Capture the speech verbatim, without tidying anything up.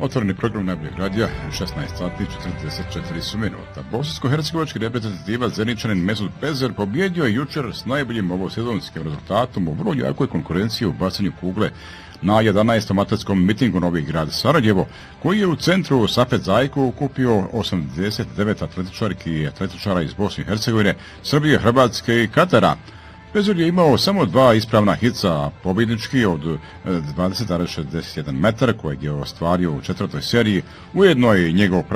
Otvoreni program najboljeg radija, šesnaest sati i četrdeset četiri su minuta. Bosansko-hercegovački reprezentativa Zeničanin Mesut Pezer pobjedio je jučer s najboljim ovosezonskim rezultatom u vrlo jakoj konkurenciji u bacanju kugle na jedanaestom atletskom mitingu Novi Grad Sarajevo, koji je u centru Safet Zajko okupio osamdeset devet atletičarki i atletičara iz Bosne i Hercegovine, Srbije, Hrvatske i Katara. Pezer je imao samo dva ispravna hica, pobjednički od dvadeset zarez šezdeset jedan metara kojeg je ostvario u četvrtoj seriji, ujedno i njegov